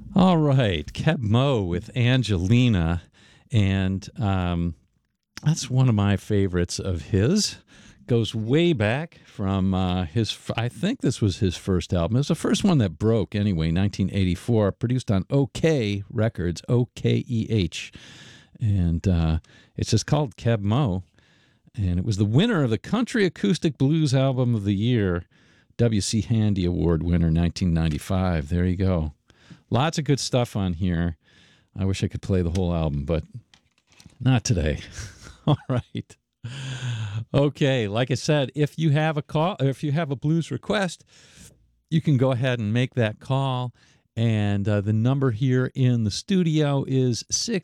All right, Keb Mo with Angelina, and that's one of my favorites of his. Goes way back from I think this was his first album. It was the first one that broke anyway, 1984, produced on OK Records, OKEH. And it's just called Keb Mo. And it was the winner of the Country Acoustic Blues Album of the Year, W.C. Handy Award winner, 1995. There you go. Lots of good stuff on here. I wish I could play the whole album, but not today. All right. Okay, like I said, if you have a call, if you have a blues request, you can go ahead and make that call. And the number here in the studio is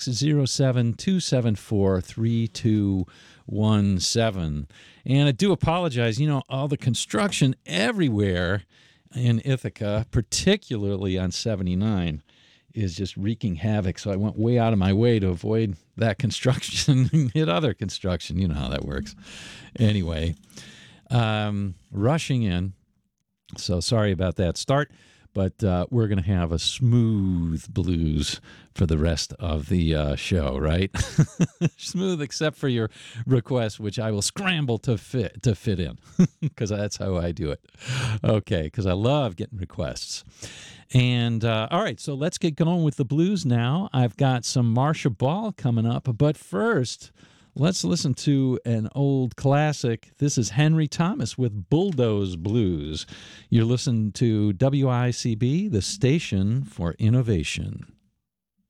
607-274-3217. And I do apologize. You know, all the construction everywhere in Ithaca, particularly on 79, is just wreaking havoc. So I went way out of my way to avoid that construction and hit other construction. You know how that works. Anyway, rushing in. So sorry about that start, but we're going to have a smooth blues for the rest of the show, right? Smooth except for your request, which I will scramble to fit in because that's how I do it. Okay, because I love getting requests. And all right, so let's get going with the blues now. I've got some Marcia Ball coming up, but first, let's listen to an old classic. This is Henry Thomas with Bulldoze Blues. You're listening to WICB, the station for innovation.